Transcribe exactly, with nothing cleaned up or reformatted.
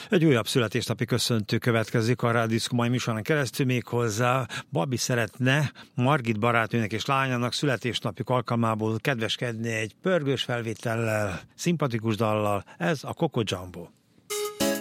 Egy újabb születésnapi köszöntő következik a Rádió mai műsoron keresztül, még hozzá Babi szeretne Margit barátnőnek és lányának születésnapjuk alkalmából kedveskedni egy pörgős felvétellel, szimpatikus dallal, ez a Coco Jumbo.